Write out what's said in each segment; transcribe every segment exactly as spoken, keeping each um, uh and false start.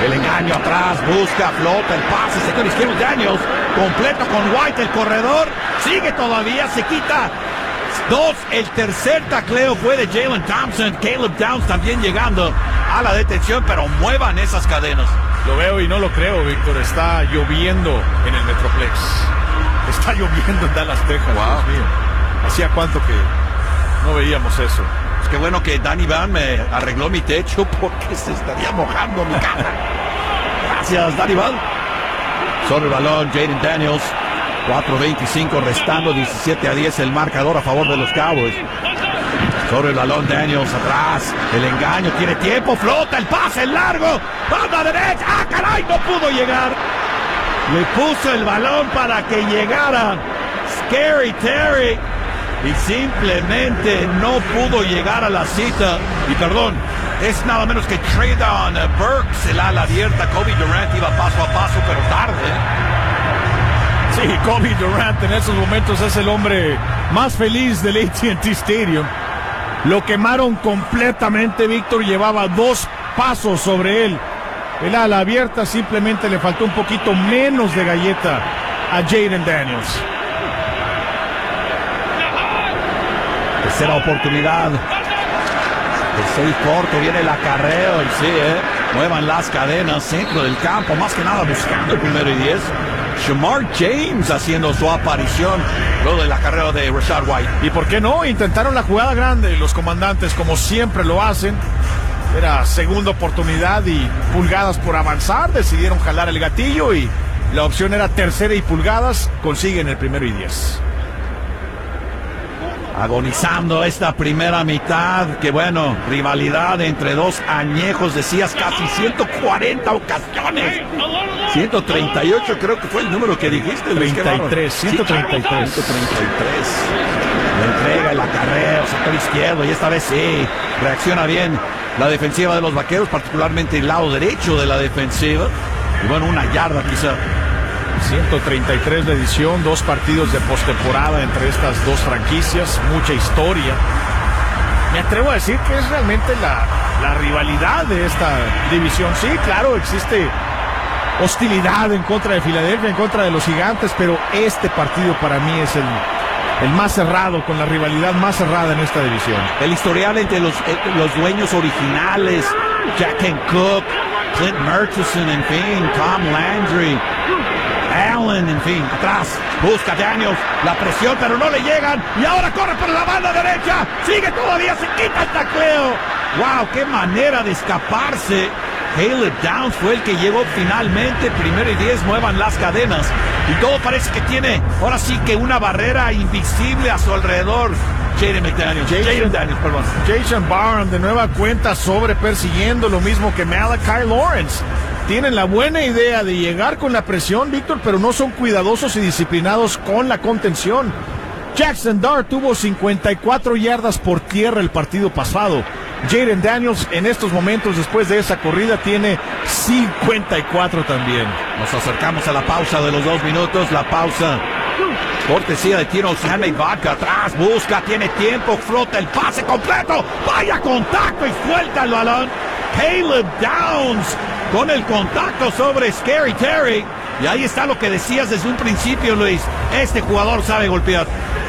El engaño atrás, busca, flota el pase, sector izquierdo Daniels, completo con White, el corredor, sigue todavía, se quita dos, el tercer tacleo fue de Jalen Thompson, Caleb Downs también llegando a la detención, pero muevan esas cadenas. Lo veo y no lo creo, Víctor, está lloviendo en el Metroplex, está lloviendo en Dallas, Texas, wow. Dios mío, hacía cuánto que no veíamos eso. Es que bueno que Danny Van me arregló mi techo porque se estaría mojando mi casa. Gracias, Danny Van. Sobre el balón, Jaden Daniels. cuatro veinticinco restando, diecisiete a diez el marcador a favor de los Cowboys. Sobre el balón, Daniels atrás. El engaño, tiene tiempo, flota el pase largo. Banda derecha. ¡Ah, caray! No pudo llegar. Le puso el balón para que llegara Scary Terry. Y simplemente no pudo llegar a la cita. Y perdón, es nada menos que Treydon Burks, el ala abierta. Kobe Durant iba paso a paso, pero tarde. Sí, Kobe Durant en esos momentos es el hombre más feliz del A T and T Stadium. Lo quemaron completamente, Víctor, llevaba dos pasos sobre él. El ala abierta, simplemente le faltó un poquito menos de galleta a Jaden Daniels. Tercera oportunidad. El seis corto, viene el acarreo y sí, eh. Muevan las cadenas, centro del campo, más que nada buscando el primero y diez. Shamar James haciendo su aparición luego del acarreo de Rachaad White. ¿Y por qué no? Intentaron la jugada grande, los comandantes, como siempre lo hacen. Era segunda oportunidad y pulgadas por avanzar, decidieron jalar el gatillo y la opción era tercera y pulgadas, consiguen el primero y diez. Agonizando esta primera mitad, que bueno, rivalidad entre dos añejos, decías casi ciento cuarenta ocasiones. ciento treinta y ocho creo que fue el número que dijiste. treinta y tres, ciento treinta y tres. ciento treinta y tres. Le entrega el acarreo, sector izquierdo, y esta vez sí, reacciona bien la defensiva de los Vaqueros, particularmente el lado derecho de la defensiva. Y bueno, una yarda quizá. ciento treinta y tres de edición, dos partidos de postemporada entre estas dos franquicias, mucha historia. Me atrevo a decir que es realmente la, la rivalidad de esta división. Sí, claro, existe hostilidad en contra de Filadelfia, en contra de los Gigantes, pero este partido para mí es el, el más cerrado, con la rivalidad más cerrada en esta división. El historial entre los, los dueños originales, Jack and Cook, Clint Murchison, en fin, Tom Landry, Allen, en fin, atrás, busca Daniels, la presión, pero no le llegan, y ahora corre por la banda derecha, sigue todavía, se quita el tacleo. Wow, qué manera de escaparse. Caleb Downs fue el que llegó finalmente, primero y diez, muevan las cadenas, y todo parece que tiene, ahora sí que una barrera invisible a su alrededor. Jaden McDaniels, Jaden Daniels, perdón. Jason Barham de nueva cuenta sobre persiguiendo, lo mismo que Malachi Lawrence. Tienen la buena idea de llegar con la presión, Víctor, pero no son cuidadosos y disciplinados con la contención. Jackson Dart tuvo cincuenta y cuatro yardas por tierra el partido pasado. Jaden Daniels en estos momentos, después de esa corrida, tiene cincuenta y cuatro también. Nos acercamos a la pausa de los dos minutos, la pausa cortesía de Tino's Handmade Vodka. Atrás, busca, tiene tiempo, flota el pase completo, vaya contacto y suelta el balón. Caleb Downs con el contacto sobre Scary Terry. Y ahí está lo que decías desde un principio, Luis. Este jugador sabe golpear.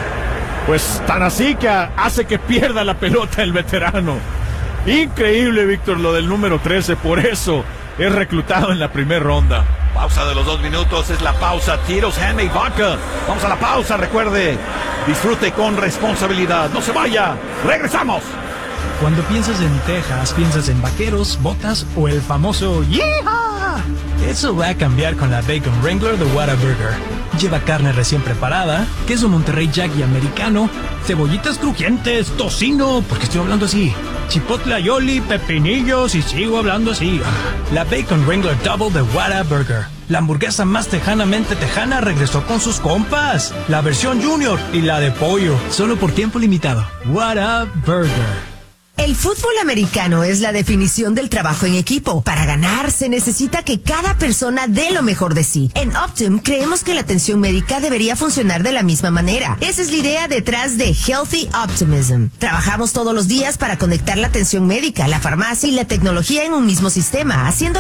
Pues tan así que hace que pierda la pelota el veterano. Increíble, Víctor, lo del número trece. Por eso es reclutado en la primera ronda. Pausa de los dos minutos, es la pausa. Tito's Handmade Vodka. Vamos a la pausa, recuerde, disfrute con responsabilidad. No se vaya, regresamos. Cuando piensas en Texas, piensas en vaqueros, botas o el famoso ¡Yeehaw! Eso va a cambiar con la Bacon Wrangler de Whataburger. Lleva carne recién preparada, queso Monterrey Jack y americano, cebollitas crujientes, tocino, porque estoy hablando así, chipotle aioli, pepinillos y sigo hablando así. La Bacon Wrangler Double de Whataburger. La hamburguesa más tejanamente tejana regresó con sus compas. La versión Junior y la de pollo. Solo por tiempo limitado. Whataburger. El fútbol americano es la definición del trabajo en equipo. Para ganar se necesita que cada persona dé lo mejor de sí. En Optum creemos que la atención médica debería funcionar de la misma manera. Esa es la idea detrás de Healthy Optimism. Trabajamos todos los días para conectar la atención médica, la farmacia y la tecnología en un mismo sistema, haciendo